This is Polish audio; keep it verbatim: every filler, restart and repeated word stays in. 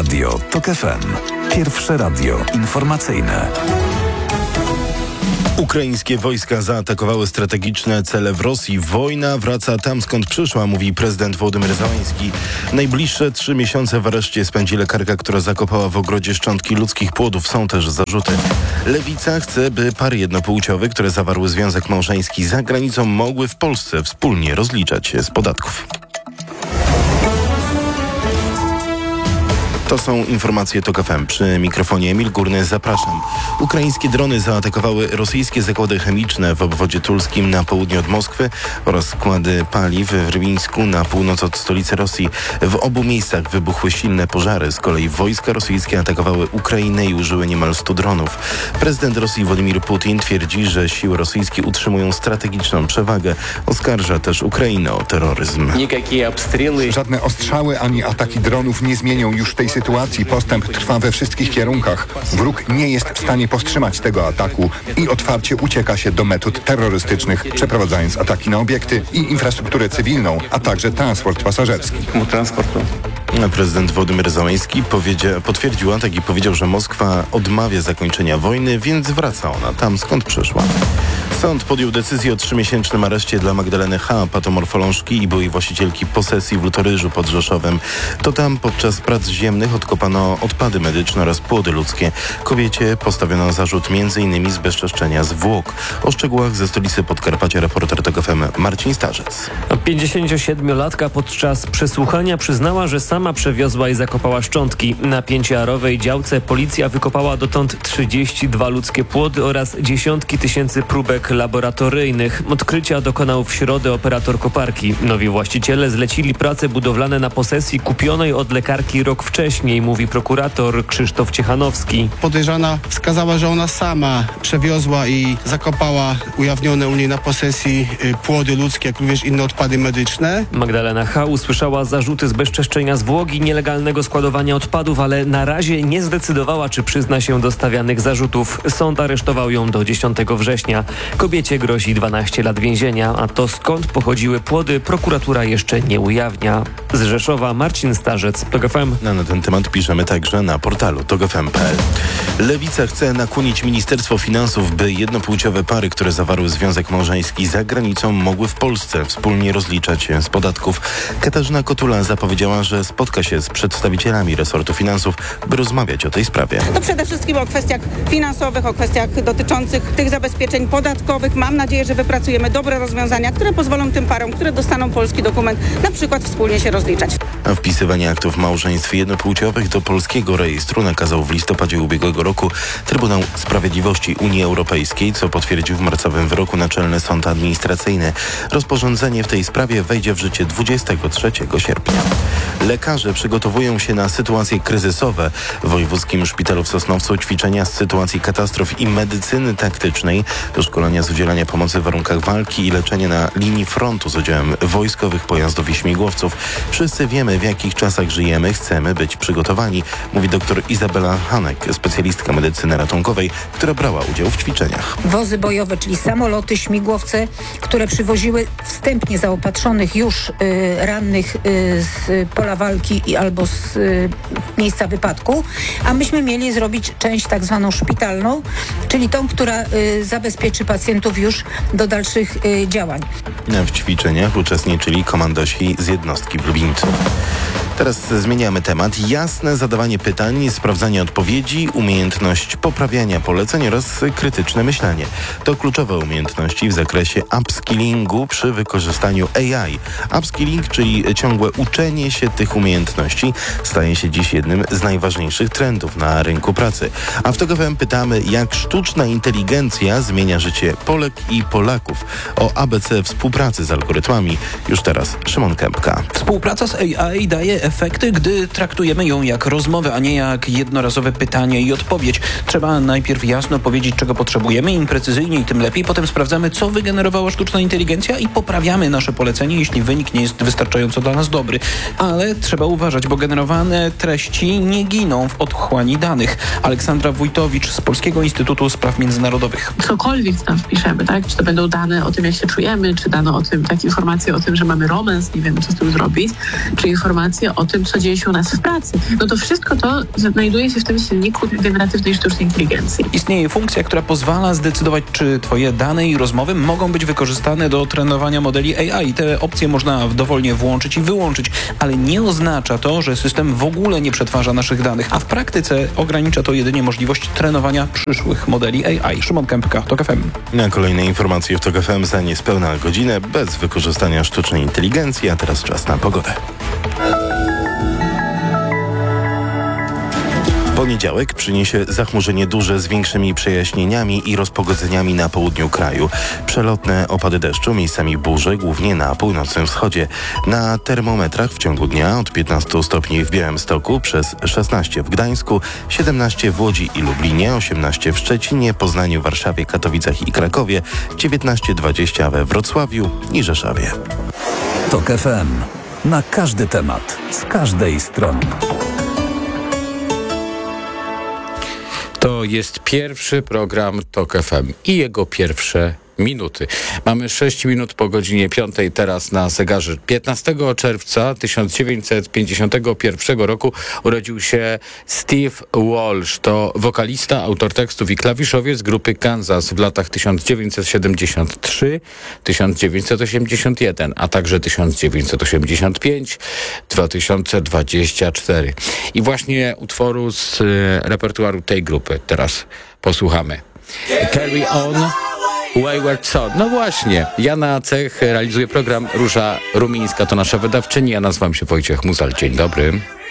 Radio TOK F M. Pierwsze radio informacyjne. Ukraińskie wojska zaatakowały strategiczne cele w Rosji. Wojna wraca tam, skąd przyszła, mówi prezydent Wołodymyr Zełański. Najbliższe trzy miesiące w areszcie spędzi lekarka, która zakopała w ogrodzie szczątki ludzkich płodów. Są też zarzuty. Lewica chce, by pary jednopłciowe, które zawarły związek małżeński za granicą, mogły w Polsce wspólnie rozliczać się z podatków. To są informacje TOK F M. Przy mikrofonie Emil Górny, zapraszam. Ukraińskie drony zaatakowały rosyjskie zakłady chemiczne w obwodzie tulskim na południe od Moskwy oraz składy paliw w Rybinsk na północ od stolicy Rosji. W obu miejscach wybuchły silne pożary. Z kolei wojska rosyjskie atakowały Ukrainę i użyły niemal stu dronów. Prezydent Rosji Władimir Putin twierdzi, że siły rosyjskie utrzymują strategiczną przewagę. Oskarża też Ukrainę o terroryzm. Żadne ostrzały ani ataki dronów nie zmienią już tej sytuacji. Postęp trwa we wszystkich kierunkach. Wróg nie jest w stanie powstrzymać tego ataku i otwarcie ucieka się do metod terrorystycznych, przeprowadzając ataki na obiekty i infrastrukturę cywilną, a także transport pasażerski. Prezydent Wołodymyr Zełański powiedzia, potwierdził atak i powiedział, że Moskwa odmawia zakończenia wojny, więc wraca ona tam, skąd przyszła. Sąd podjął decyzję o trzymiesięcznym areszcie dla Magdaleny H., patomorfolążki i byłej właścicielki posesji w Lutoryżu pod Rzeszowem. To tam podczas prac ziemnych odkopano odpady medyczne oraz płody ludzkie. Kobiecie postawiono zarzut między innymi zbezczeszczenia zwłok. O szczegółach ze stolicy Podkarpacia reporter TOK F M Marcin Starzec. pięćdziesięciosiedmiolatka podczas przesłuchania przyznała, że sama przewiozła i zakopała szczątki. Na pięcioarowej działce policja wykopała dotąd trzydzieści dwa ludzkie płody oraz dziesiątki tysięcy próbek laboratoryjnych. Odkrycia dokonał w środę operator koparki. Nowi właściciele zlecili prace budowlane na posesji kupionej od lekarki rok wcześniej, mówi prokurator Krzysztof Ciechanowski. Podejrzana wskazała, że ona sama przewiozła i zakopała ujawnione u niej na posesji płody ludzkie, jak również inne odpady medyczne. Magdalena H. usłyszała zarzuty zbezczeszczenia zwłok i nielegalnego składowania odpadów, ale na razie nie zdecydowała, czy przyzna się do stawianych zarzutów. Sąd aresztował ją do dziesiątego września. Kobiecie grozi dwanaście lat więzienia, a to skąd pochodziły płody, prokuratura jeszcze nie ujawnia. Z Rzeszowa Marcin Starzec, TOK F M. Na ten temat piszemy także na portalu tok f m kropka p l. Lewica chce nakłonić Ministerstwo Finansów, by jednopłciowe pary, które zawarły związek małżeński za granicą, mogły w Polsce wspólnie rozliczać się z podatków. Katarzyna Kotula zapowiedziała, że spotka się z przedstawicielami resortu finansów, by rozmawiać o tej sprawie. To przede wszystkim o kwestiach finansowych, o kwestiach dotyczących tych zabezpieczeń podatkowych. Mam nadzieję, że wypracujemy dobre rozwiązania, które pozwolą tym parom, które dostaną polski dokument, na przykład wspólnie się rozliczać. A wpisywanie aktów małżeństw jednopłciowych do polskiego rejestru nakazał w listopadzie ubiegłego roku Trybunał Sprawiedliwości Unii Europejskiej, co potwierdził w marcowym wyroku Naczelny Sąd Administracyjny. Rozporządzenie w tej sprawie wejdzie w życie dwudziestego trzeciego sierpnia. Lekarze przygotowują się na sytuacje kryzysowe. W Wojewódzkim Szpitalu w Sosnowcu ćwiczenia z sytuacji katastrof i medycyny taktycznej, do szkolenia z udzielania pomocy w warunkach walki i leczenia na linii frontu z udziałem wojskowych pojazdów i śmigłowców. Wszyscy wiemy, w jakich czasach żyjemy, chcemy być przygotowani, mówi dr Izabela Hanek, specjalistka medycyny ratunkowej, która brała udział w ćwiczeniach. Wozy bojowe, czyli samoloty, śmigłowce, które przywoziły wstępnie zaopatrzonych już y, rannych y, z pola walki i albo z y, miejsca wypadku, a myśmy mieli zrobić część tak zwaną szpitalną, czyli tą, która y, zabezpieczy pacjentów już do dalszych y, działań. W ćwiczeniach uczestniczyli komandosi z jednostki w Lublińcu. Teraz zmieniamy temat. Jasne zadawanie pytań, sprawdzanie odpowiedzi, umiejętność poprawiania poleceń oraz krytyczne myślenie. To kluczowe umiejętności w zakresie upskillingu przy wykorzystaniu A I. Upskilling, czyli ciągłe uczenie się tych umiejętności, staje się dziś jednym z najważniejszych trendów na rynku pracy. A w TOK F M pytamy, jak sztuczna inteligencja zmienia życie Polek i Polaków. O A B C współpracy z algorytmami już teraz Szymon Kępka. Współpraca z A I daje efekty, gdy traktujemy ją jak rozmowę, a nie jak jednorazowe pytanie i odpowiedź. Trzeba najpierw jasno powiedzieć, czego potrzebujemy, im precyzyjniej, tym lepiej. Potem sprawdzamy, co wygenerowała sztuczna inteligencja i poprawiamy nasze polecenie, jeśli wynik nie jest wystarczająco dla nas dobry. Ale trzeba uważać, bo generowane treści nie giną w otchłani danych. Aleksandra Wójtowicz z Polskiego Instytutu Spraw Międzynarodowych. Cokolwiek tam wpiszemy, tak? Czy to będą dane o tym, jak się czujemy, czy dane o tym, tak, informacje o tym, że mamy romans, nie wiemy, co z tym zrobić, czy informacje mówię o tym, co dzieje się u nas w pracy, no to wszystko to znajduje się w tym silniku generatywnej sztucznej inteligencji. Istnieje funkcja, która pozwala zdecydować, czy twoje dane i rozmowy mogą być wykorzystane do trenowania modeli A I. Te opcje można dowolnie włączyć i wyłączyć, ale nie oznacza to, że system w ogóle nie przetwarza naszych danych, a w praktyce ogranicza to jedynie możliwość trenowania przyszłych modeli A I. Szymon Kępka, TOK F M. Na kolejne informacje w TOK F M za niespełna godzinę bez wykorzystania sztucznej inteligencji, a teraz czas na pogodę. Poniedziałek przyniesie zachmurzenie duże z większymi przejaśnieniami i rozpogodzeniami na południu kraju. Przelotne opady deszczu, miejscami burze, głównie na północnym wschodzie. Na termometrach w ciągu dnia od piętnastu stopni w Białymstoku, przez szesnaście w Gdańsku, siedemnaście w Łodzi i Lublinie, osiemnaście w Szczecinie, Poznaniu, Warszawie, Katowicach i Krakowie, dziewiętnaście dwadzieścia we Wrocławiu i Rzeszowie. TOK F M. Na każdy temat, z każdej strony. To jest pierwszy program TOK F M i jego pierwsze minuty. Mamy sześć minut po godzinie piątej teraz na zegarze. piętnastego czerwca tysiąc dziewięćset pięćdziesiątego pierwszego roku urodził się Steve Walsh. To wokalista, autor tekstów i klawiszowiec grupy Kansas w latach tysiąc dziewięćset siedemdziesiąt trzy do tysiąc dziewięćset osiemdziesiąt jeden, a także tysiąc dziewięćset osiemdziesiąt pięć do dwa tysiące dwudziestego czwartego. I właśnie utworu z y, repertuaru tej grupy teraz posłuchamy. Carry On, Wayward Son. No właśnie, Jana Cech realizuje program, Róża Rumińska to nasza wydawczyni, ja nazywam się Wojciech Muzal. Dzień dobry.